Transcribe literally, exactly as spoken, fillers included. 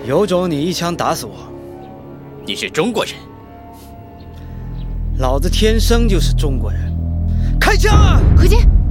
有种你一枪打死我！ 你是中国人？ 老子天生就是中国人！开枪啊！ 何坚。